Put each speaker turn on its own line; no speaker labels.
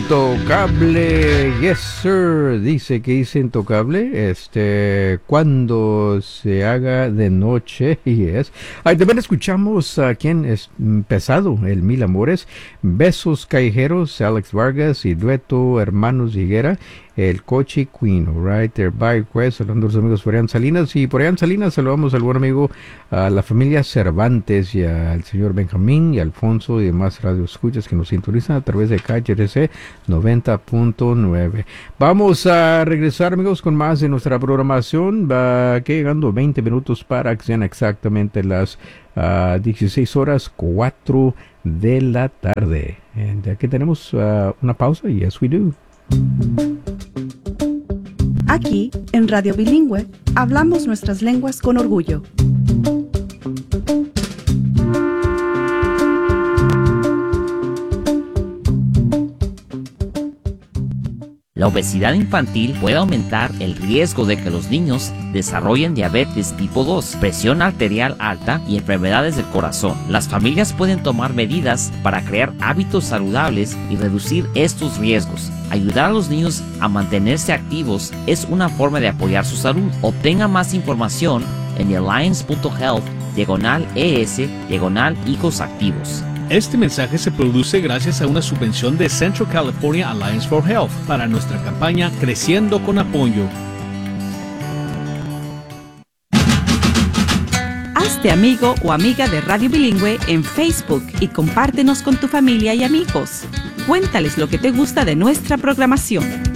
Intocable, yes sir, dice que es intocable, cuando se haga de noche, yes. Ahí también escuchamos a quien es pesado, el Mil Amores, Besos Callejeros, Alex Vargas y dueto Hermanos Higuera, el Coche Queen, alright, there by Quest, saludando a los amigos por allá en Salinas, y por allá en Salinas saludamos al buen amigo, a la familia Cervantes y al señor Benjamín y Alfonso y demás radioescuchas que nos sintonizan a través de KHRC 90.9. Vamos a regresar, amigos, con más de nuestra programación, va que llegando 20 minutos para que sean exactamente las 16 horas 4 de la tarde. Y aquí tenemos una pausa, yes we do.
Aquí, en Radio Bilingüe, hablamos nuestras lenguas con orgullo.
La obesidad infantil puede aumentar el riesgo de que los niños desarrollen diabetes tipo 2, presión arterial alta y enfermedades del corazón. Las familias pueden tomar medidas para crear hábitos saludables y reducir estos riesgos. Ayudar a los niños a mantenerse activos es una forma de apoyar su salud. Obtenga más información en alliance.health/ES/hijos activos.
Este mensaje se produce gracias a una subvención de Central California Alliance for Health para nuestra campaña Creciendo con Apoyo.
Hazte amigo o amiga de Radio Bilingüe en Facebook y compártenos con tu familia y amigos. Cuéntales lo que te gusta de nuestra programación.